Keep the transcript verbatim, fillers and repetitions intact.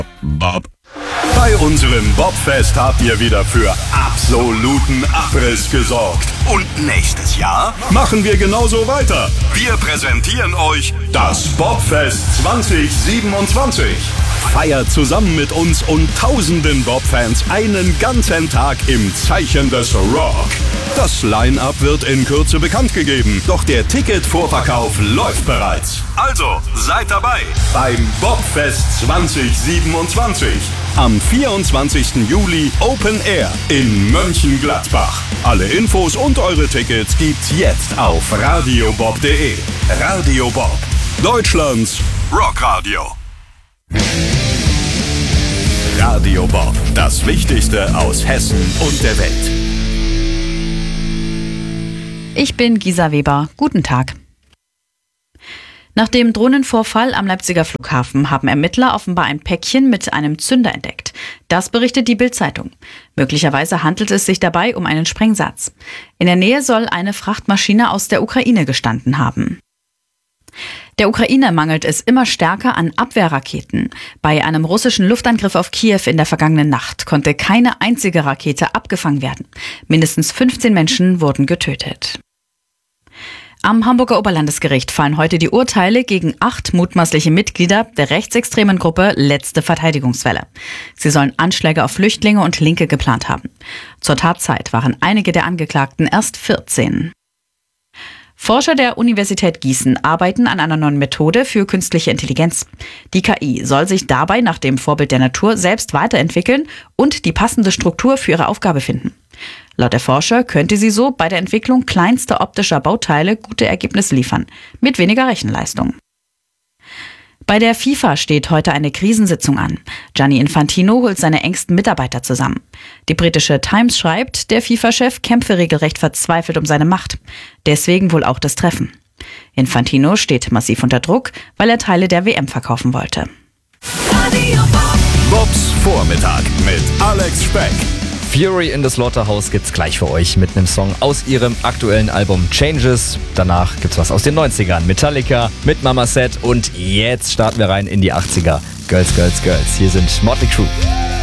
Bob. Bei unserem Bobfest habt ihr wieder für absoluten Abriss gesorgt. Und nächstes Jahr machen wir genauso weiter. Wir präsentieren euch das Bobfest zwanzig siebenundzwanzig. Feiert zusammen mit uns und tausenden Bob-Fans einen ganzen Tag im Zeichen des Rock. Das Line-Up wird in Kürze bekannt gegeben, doch der Ticketvorverkauf läuft bereits. Also seid dabei beim Bobfest zwanzig siebenundzwanzig. Am vierundzwanzigsten Juli Open Air in Mönchengladbach. Alle Infos und eure Tickets gibt's jetzt auf radiobob punkt de. Radio Bob, Deutschlands Rockradio. Radio Bob, das Wichtigste aus Hessen und der Welt. Ich bin Gisa Weber. Guten Tag. Nach dem Drohnenvorfall am Leipziger Flughafen haben Ermittler offenbar ein Päckchen mit einem Zünder entdeckt. Das berichtet die Bild-Zeitung. Möglicherweise handelt es sich dabei um einen Sprengsatz. In der Nähe soll eine Frachtmaschine aus der Ukraine gestanden haben. Der Ukraine mangelt es immer stärker an Abwehrraketen. Bei einem russischen Luftangriff auf Kiew in der vergangenen Nacht konnte keine einzige Rakete abgefangen werden. Mindestens fünfzehn Menschen wurden getötet. Am Hamburger Oberlandesgericht fallen heute die Urteile gegen acht mutmaßliche Mitglieder der rechtsextremen Gruppe Letzte Verteidigungswelle. Sie sollen Anschläge auf Flüchtlinge und Linke geplant haben. Zur Tatzeit waren einige der Angeklagten erst vierzehn. Forscher der Universität Gießen arbeiten an einer neuen Methode für künstliche Intelligenz. Die K I soll sich dabei nach dem Vorbild der Natur selbst weiterentwickeln und die passende Struktur für ihre Aufgabe finden. Laut der Forscher könnte sie so bei der Entwicklung kleinster optischer Bauteile gute Ergebnisse liefern, mit weniger Rechenleistung. Bei der FIFA steht heute eine Krisensitzung an. Gianni Infantino holt seine engsten Mitarbeiter zusammen. Die britische Times schreibt, der FIFA-Chef kämpfe regelrecht verzweifelt um seine Macht. Deswegen wohl auch das Treffen. Infantino steht massiv unter Druck, weil er Teile der W M verkaufen wollte. Bobs Vormittag mit Alex Speck. Fury in the Slaughterhouse gibt's gleich für euch mit einem Song aus ihrem aktuellen Album Changes. Danach gibt's was aus den neunzigern. Metallica mit Mama Set und jetzt starten wir rein in die achtziger. Girls, Girls, Girls. Hier sind Motley Crue.